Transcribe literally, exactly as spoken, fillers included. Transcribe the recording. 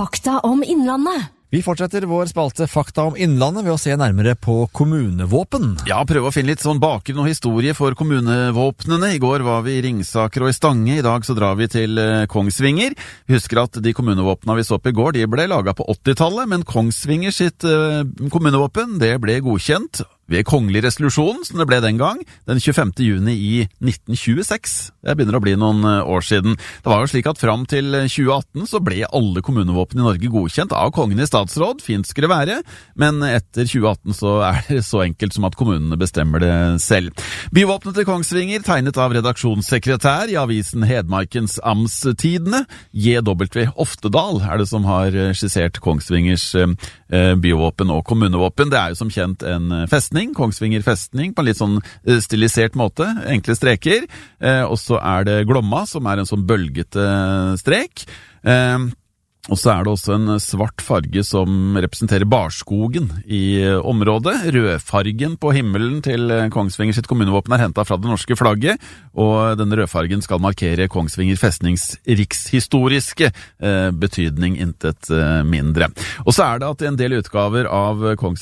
Fakta om Innlandet. Vi fortsetter vår spalte Fakta om Innlandet ved å se nærmere på kommunevåpen. Ja, prøve å finne litt sånn bakgrunn og historie for kommunevåpnene. I går var vi i Ringsaker og i Stange. I dag så drar vi til Kongsvinger. Vi husker at de kommunevåpnene vi så på i går, de ble laget på åttitallet, men Kongsvinger sitt uh, kommunevåpen, det ble godkjent ved kongelig resolusjon, som det ble den gang, den tjuefemte juni i nitten tjueseks. Det begynner å bli noen år siden. Det var jo slik at fram til tjue atten så ble alle kommunevåpen i Norge godkjent av kongen i statsråd, fint skulle det være, men etter tjue atten så er det så enkelt som at kommunene bestemmer det selv. Byvåpenet til Kongsvinger, tegnet av redaksjonssekretær i avisen Hedmarkens Amtstidende, J W Oftedal er det som har skissert Kongsvingers eh, byvåpen og kommunevåpen. Det er jo som kjent en festning, Kongsvinger festning, på en litt sånn stilisert måte, enkle streker, eh, og så er det Glomma, som er en sånn bølgete strek, eh, og så er det også en svart farge som representerer barskogen i området. Rødfargen på himmelen til Kongsvinger sitt kommunevåpen er hentet fra det norske flagget, og denne rødfargen skal markere Kongsvinger festnings rikshistoriske eh, betydning, intet eh, mindre. Og så er det at i en del utgaver av Kongsvinger